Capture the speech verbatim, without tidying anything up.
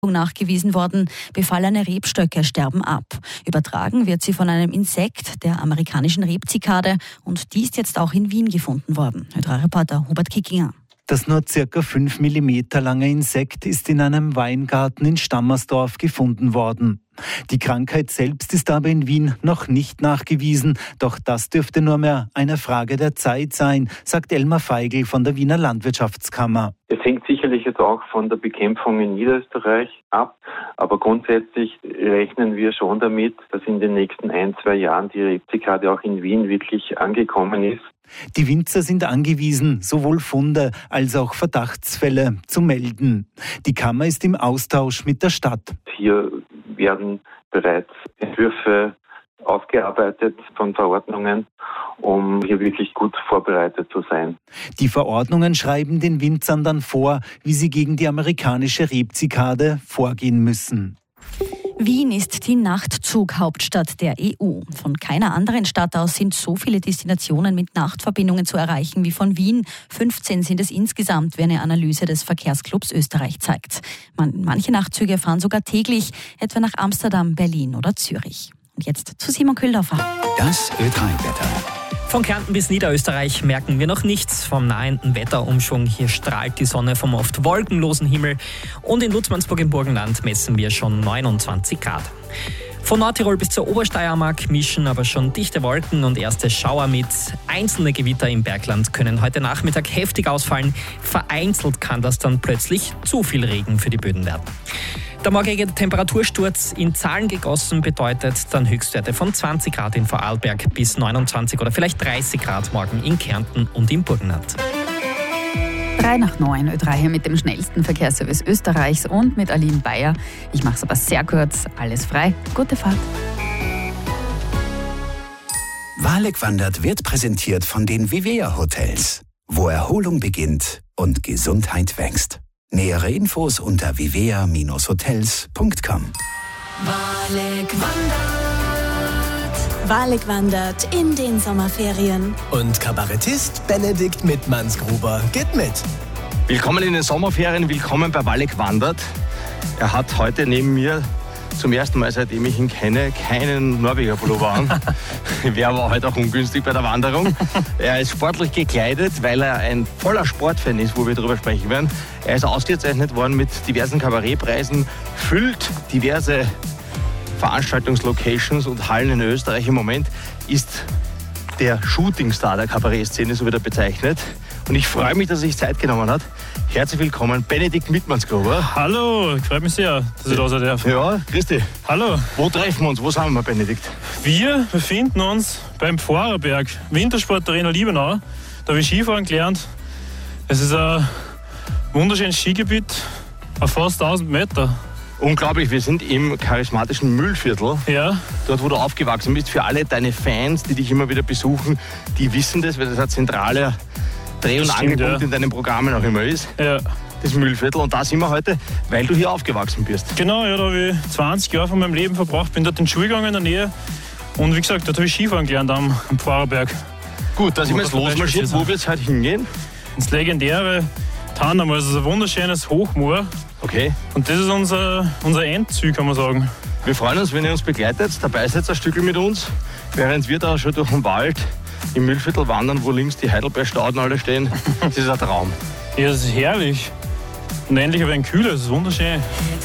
nachgewiesen worden. Befallene Rebstöcke sterben ab. Übertragen wird sie von einem Insekt, der amerikanischen Rebzikade, und die ist jetzt auch in Wien gefunden worden. Ö drei Reporter Hubert Kickinger. Das nur circa fünf Millimeter lange Insekt ist in einem Weingarten in Stammersdorf gefunden worden. Die Krankheit selbst ist aber in Wien noch nicht nachgewiesen. Doch das dürfte nur mehr eine Frage der Zeit sein, sagt Elmar Feigl von der Wiener Landwirtschaftskammer. Es hängt sicherlich jetzt auch von der Bekämpfung in Niederösterreich ab, aber grundsätzlich rechnen wir schon damit, dass in den nächsten ein, zwei Jahren die Rebzikade auch in Wien wirklich angekommen ist. Die Winzer sind angewiesen, sowohl Funde als auch Verdachtsfälle zu melden. Die Kammer ist im Austausch mit der Stadt. Hier werden bereits Entwürfe ausgearbeitet von Verordnungen, um hier wirklich gut vorbereitet zu sein. Die Verordnungen schreiben den Winzern dann vor, wie sie gegen die amerikanische Rebzikade vorgehen müssen. Wien ist die Nachtzug-Hauptstadt der E U. Von keiner anderen Stadt aus sind so viele Destinationen mit Nachtverbindungen zu erreichen wie von Wien. fünfzehn sind es insgesamt, wie eine Analyse des Verkehrsclubs Österreich zeigt. Man, manche Nachtzüge fahren sogar täglich, etwa nach Amsterdam, Berlin oder Zürich. Und jetzt zu Simon Kühldorfer. Das Ö drei Wetter. Von Kärnten bis Niederösterreich merken wir noch nichts vom nahenden Wetterumschwung. Hier strahlt die Sonne vom oft wolkenlosen Himmel. Und in Lutzmannsburg im Burgenland messen wir schon neunundzwanzig Grad. Von Nordtirol bis zur Obersteiermark mischen aber schon dichte Wolken und erste Schauer mit. Einzelne Gewitter im Bergland können heute Nachmittag heftig ausfallen. Vereinzelt kann das dann plötzlich zu viel Regen für die Böden werden. Der morgige Temperatursturz in Zahlen gegossen bedeutet dann Höchstwerte von zwanzig Grad in Vorarlberg bis neunundzwanzig oder vielleicht dreißig Grad morgen in Kärnten und im Burgenland. Drei nach neun, Ö drei hier mit dem schnellsten Verkehrsservice Österreichs und mit Aline Bayer. Ich mache es aber sehr kurz, alles frei. Gute Fahrt. Wahrlich wandert wird präsentiert von den Vivea Hotels, wo Erholung beginnt und Gesundheit wächst. Nähere Infos unter vivea Bindestrich hotels Punkt com. Wahrlich wandert. Wahrlich wandert in den Sommerferien. Und Kabarettist Benedikt Mittmannsgruber geht mit. Willkommen in den Sommerferien, willkommen bei Wahrlich wandert. Er hat heute neben mir zum ersten Mal, seitdem ich ihn kenne, keinen Norweger Pullover an. Wäre aber heute auch ungünstig bei der Wanderung. Er ist sportlich gekleidet, weil er ein voller Sportfan ist, wo wir darüber sprechen werden. Er ist ausgezeichnet worden mit diversen Kabarettpreisen, füllt diverse Veranstaltungslocations und Hallen in Österreich. Im Moment ist der Shootingstar der Kabarettszene, so wird er bezeichnet. Und ich freue mich, dass er sich Zeit genommen hat. Herzlich willkommen, Benedikt Mittmannsgruber. Hallo, freut mich sehr, dass ich da sein darf. Ja, grüß dich. Hallo. Wo treffen wir uns? Wo sind wir, Benedikt? Wir befinden uns beim Pfarrerberg, Wintersportarena Liebenau. Da habe ich Skifahren gelernt. Es ist ein wunderschönes Skigebiet auf fast tausend Meter. Unglaublich, wir sind im charismatischen Mühlviertel. Ja. Dort, wo du aufgewachsen bist. Für alle deine Fans, die dich immer wieder besuchen, die wissen das, weil das ein zentraler Dreh- und Angelpunkt ja. in deinen Programmen auch immer ist. Ja. Das Mühlviertel. Und da sind wir heute, weil du hier aufgewachsen bist. Genau, ja, da habe ich zwanzig Jahre von meinem Leben verbracht, bin dort in die Schule gegangen in der Nähe. Und wie gesagt, dort habe ich Skifahren gelernt am, am Pfarrerberg. Gut, da sind wir jetzt losmarschiert. Wo wird es heute hingehen? Ins legendäre Tannenmoor, also ein wunderschönes Hochmoor. Okay. Und das ist unser, unser Endziel, kann man sagen. Wir freuen uns, wenn ihr uns begleitet. Dabei seid ihr ein Stückchen mit uns, während wir da schon durch den Wald im Mühlviertel wandern, wo links die Heidelbeerstauden alle stehen. Das ist ein Traum. Ja, das ist herrlich. Und endlich aber ein Kühler, das ist wunderschön.